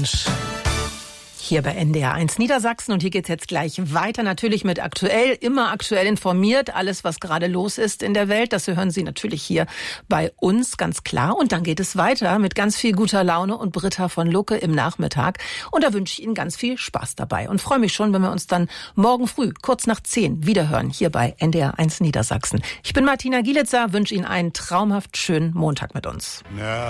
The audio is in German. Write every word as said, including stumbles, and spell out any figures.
Glückwunsch. Hier bei N D R eins Niedersachsen und hier geht's jetzt gleich weiter, natürlich mit aktuell, immer aktuell informiert, alles was gerade los ist in der Welt, das hören Sie natürlich hier bei uns, ganz klar. Und dann geht es weiter mit ganz viel guter Laune und Britta von Lucke im Nachmittag und da wünsche ich Ihnen ganz viel Spaß dabei und freue mich schon, wenn wir uns dann morgen früh, kurz nach zehn, wiederhören hier bei N D R eins Niedersachsen. Ich bin Martina Gielitzer, wünsche Ihnen einen traumhaft schönen Montag mit uns. Ja.